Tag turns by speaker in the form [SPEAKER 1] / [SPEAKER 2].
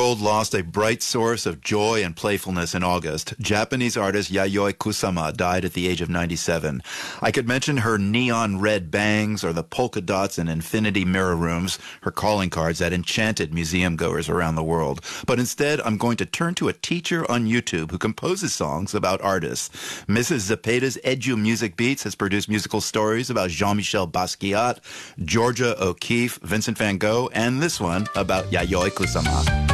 [SPEAKER 1] world lost a bright source of joy and playfulness in August. Japanese artist Yayoi Kusama died at the age of 97. I could mention her neon red bangs or the polka dots and infinity mirror rooms, her calling cards that enchanted museum goers around the world. But instead, I'm going to turn to a teacher on YouTube who composes songs about artists. Mrs. Zepeda's Edu Music Beats has produced musical stories about Jean-Michel Basquiat, Georgia O'Keeffe, Vincent van Gogh, and this one about Yayoi Kusama.